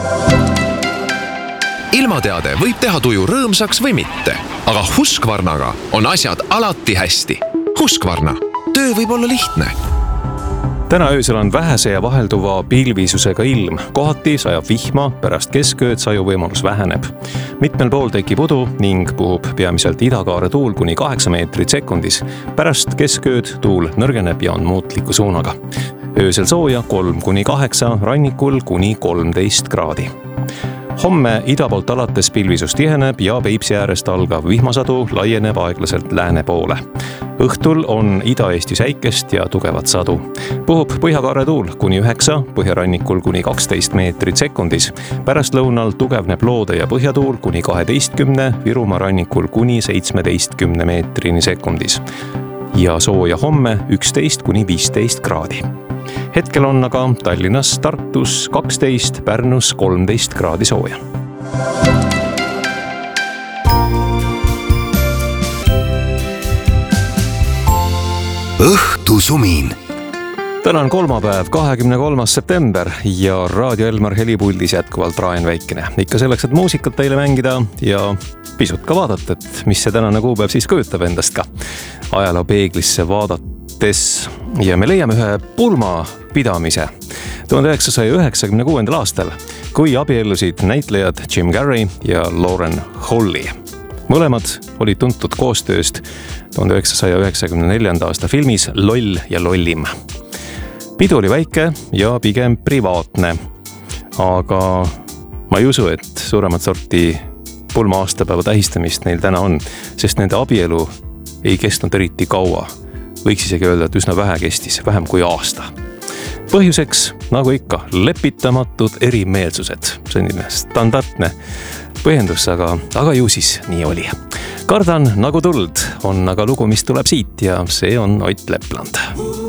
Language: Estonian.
Ilmateade võib teha tuju rõõmsaks või mitte, aga Husqvarnaga on asjad alati hästi. Husqvarna. Töö võib olla lihtne. Täna öösel on vähese ja vahelduva pilvisusega ilm. Kohati sajab vihma, pärast keskööd sajuvõimalus väheneb. Mitmel pool tekib udu ning puhub peamiselt idakaare tuul kuni 8 meetrit sekundis. Pärast keskööd tuul nõrgeneb ja on muutliku suunaga. Öösel sooja 3-8, rannikul kuni 13 kraadi. Homme ida poolt alates pilvisus tiheneb ja Peipsi äärest algav vihmasadu laieneb aeglaselt lääne poole. Õhtul on Ida-Eesti säikest ja tugevat sadu. Puhub põhjakaare tuul kuni 9, põhjarannikul kuni 12 meetrit sekundis. Pärast lõunal tugevneb loode ja põhjatuul kuni 12, Virumaa rannikul kuni 17 meetrini sekundis. Ja sooja homme 11-15 kraadi. Hetkel on aga Tallinnas, Tartus 12, Pärnus 13 kraadi sooja. Õhtusumin. Täna on kolmapäev, 23. september ja Raadio Elmar helipuldis jätkuvalt Raen Väikene. Ikka selleks, et muusikat teile mängida ja pisut ka vaadata, et mis see tänane kuupäev siis kujutab endast ka ajaloo peeglisse vaadates. Ja me leiame ühe pulmapidamise 1996. aastal, kui abiellusid näitlejad Jim Carrey ja Lauren Holly. Mõlemad olid tuntud koostööst 1994. aasta filmis Loll ja lollim. Pidu oli väike ja pigem privaatne, aga ma ei usu, et suuremat sorti pulma aastapäeva tähistamist neil täna on, sest nende abielu ei kestnud eriti kaua. Võiks isegi öelda, et üsna vähe kestis, vähem kui aasta. Põhjuseks, nagu ikka, lepitamatud erimeelsused. Selline standardne põhjendus, aga ju siis nii oli. Kardan nagu tuld on aga lugu, mis tuleb siit ja see on Ott Lepland.